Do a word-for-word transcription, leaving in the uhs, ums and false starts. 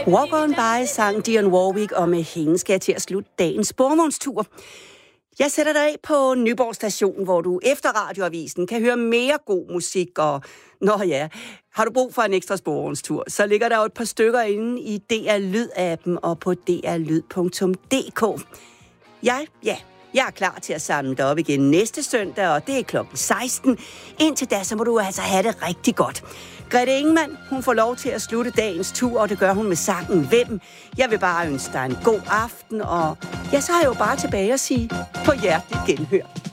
Walk On By sang Dionne Warwick, og med hende skal jeg til at slutte dagens sporvognstur. Jeg sætter dig af på Nyborg Station, hvor du efter radioavisen kan høre mere god musik, og nå ja, har du brug for en ekstra sporvognstur, så ligger der jo et par stykker inde i D R Lyd-appen og på d r lyd punktum d k. Jeg, ja, jeg er klar til at samle dig op igen næste søndag, og det er klokken seksten. Indtil da, så må du altså have det rigtig godt. Grete Ingemann, hun får lov til at slutte dagens tur, og det gør hun med sangen Hvem. Jeg vil bare ønske dig en god aften, og ja, så har jeg jo bare tilbage at sige på hjertelig genhør.